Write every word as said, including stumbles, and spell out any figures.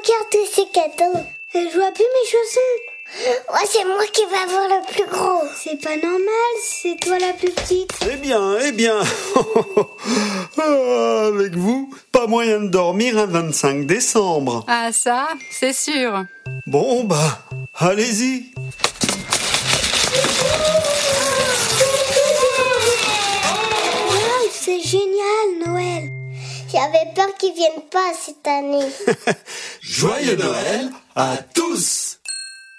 regarde tous ces cadeaux. Je vois plus mes chaussons. Ouais, c'est moi qui vais avoir le plus gros. C'est pas normal, c'est toi la plus petite. Eh bien, eh bien. Ah, avec vous, pas moyen de dormir un vingt-cinq décembre. Ah ça, c'est sûr. Bon, bah, allez-y. Wow, c'est génial, Noël. J'avais peur qu'ils viennent pas cette année. Joyeux Noël à tous!